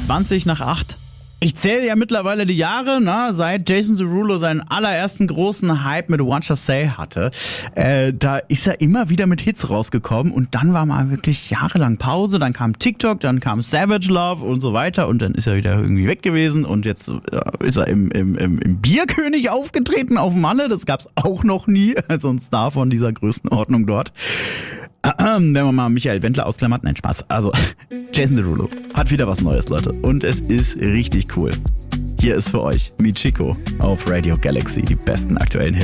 20 nach 8. Ich zähle ja mittlerweile die Jahre, seit Jason Derulo seinen allerersten großen Hype mit What You Say hatte. Da ist er immer wieder mit Hits rausgekommen und dann war mal wirklich jahrelang Pause. Dann kam TikTok, dann kam Savage Love und so weiter und dann ist er wieder irgendwie weg gewesen und jetzt ist er im Bierkönig aufgetreten auf Malle. Das gab's auch noch nie, also ein Star von dieser Größenordnung dort. Wenn man mal Michael Wendler ausklammert, nein, Spaß. Also, Jason Derulo hat wieder was Neues, Leute. Und es ist richtig cool. Hier ist für euch Michiko auf Radio Galaxy, die besten aktuellen Hits.